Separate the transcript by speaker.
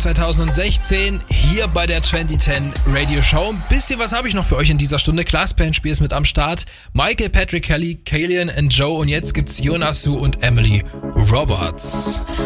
Speaker 1: 2016 hier bei der 2010 Radio Show. Wisst ihr, was habe ich noch für euch in dieser Stunde? Class Band-Spiel ist mit am Start. Michael, Patrick Kelly, Kalian und Joe und jetzt gibt's Yonasu und Emily Roberts.